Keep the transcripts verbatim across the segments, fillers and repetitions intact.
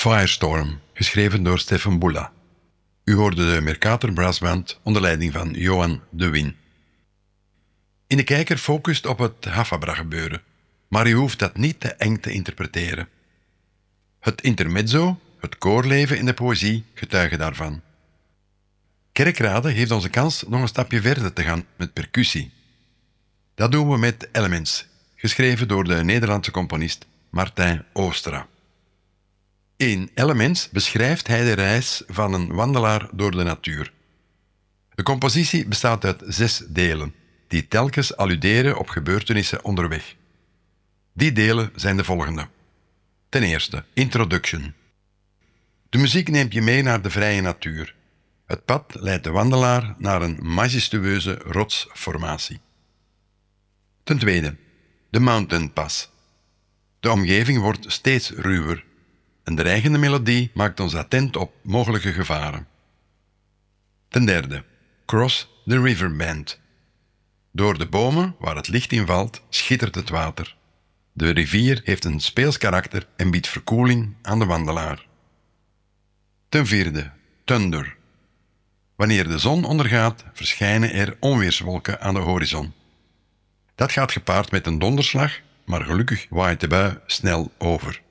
Firestorm, geschreven door Stefan Bulla. U hoorde de Mercator Brassband onder leiding van Johan de Win. In de kijker focust op het Hafabra-gebeuren, maar u hoeft dat niet te eng te interpreteren. Het intermezzo, het koorleven in de poëzie, getuigen daarvan. Kerkrade heeft onze kans nog een stapje verder te gaan met percussie. Dat doen we met Elements, geschreven door de Nederlandse componist Martijn Oostra. In Elements beschrijft hij de reis van een wandelaar door de natuur. De compositie bestaat uit zes delen, die telkens alluderen op gebeurtenissen onderweg. Die delen zijn de volgende. Ten eerste, Introduction. De muziek neemt je mee naar de vrije natuur. Het pad leidt de wandelaar naar een majestueuze rotsformatie. Ten tweede, de Mountain Pass. De omgeving wordt steeds ruwer. Een dreigende melodie maakt ons attent op mogelijke gevaren. Ten derde, Cross the River Bend. Door de bomen waar het licht in valt, schittert het water. De rivier heeft een speels karakter en biedt verkoeling aan de wandelaar. Ten vierde, Thunder. Wanneer de zon ondergaat, verschijnen er onweerswolken aan de horizon. Dat gaat gepaard met een donderslag, maar gelukkig waait de bui snel over.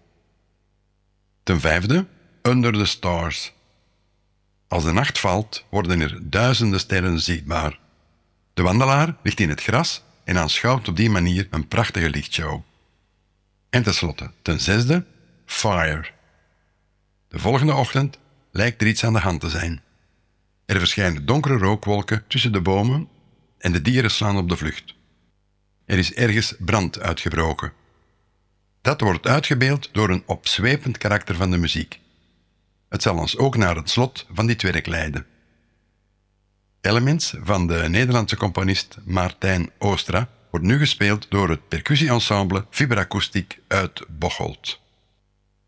Ten vijfde, Under the Stars. Als de nacht valt, worden er duizenden sterren zichtbaar. De wandelaar ligt in het gras en aanschouwt op die manier een prachtige lichtshow. En tenslotte, ten zesde, Fire. De volgende ochtend lijkt er iets aan de hand te zijn. Er verschijnen donkere rookwolken tussen de bomen en de dieren slaan op de vlucht. Er is ergens brand uitgebroken. Dat wordt uitgebeeld door een opzwepend karakter van de muziek. Het zal ons ook naar het slot van dit werk leiden. Elements van de Nederlandse componist Martijn Oostra wordt nu gespeeld door het percussieensemble Vibra Acoustic uit Bocholt.